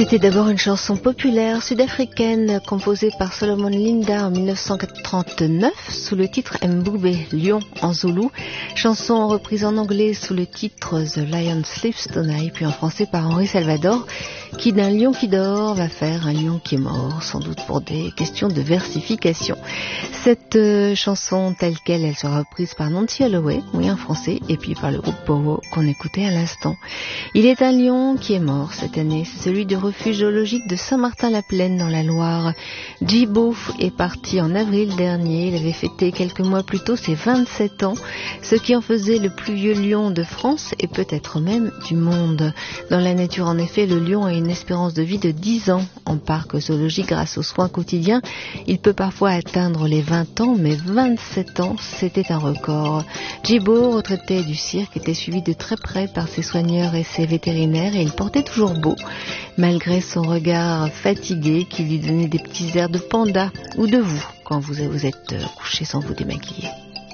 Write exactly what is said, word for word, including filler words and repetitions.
C'était d'abord une chanson populaire sud-africaine composée par Solomon Linda en mille neuf cent trente-neuf sous le titre Mbube, lion en zoulou, chanson reprise en anglais sous le titre The Lion Sleeps Tonight, puis en français par Henri Salvador, qui d'un lion qui dort va faire un lion qui est mort, sans doute pour des questions de versification. Cette euh, chanson telle qu'elle, elle sera reprise par Nancy Holloway, oui en français, et puis par le groupe Powo qu'on écoutait à l'instant. Il est un lion qui est mort cette année, c'est celui du refuge zoologique de Saint-Martin-la-Plaine dans la Loire. Djibo est parti en avril dernier, il avait fêté quelques mois plus tôt ses vingt-sept ans, ce qui en faisait le plus vieux lion de France et peut-être même du monde. Dans la nature en effet, le lion a une espérance de vie de dix ans. En parc zoologique, grâce aux soins quotidiens, il peut parfois atteindre les vingt ans, mais vingt-sept ans, c'était un record. Djibo, retraité du cirque, était suivi de très près par ses soigneurs et ses vétérinaires et il portait toujours beau, malgré son regard fatigué qui lui donnait des petits airs de panda ou de vous quand vous vous êtes couché sans vous démaquiller.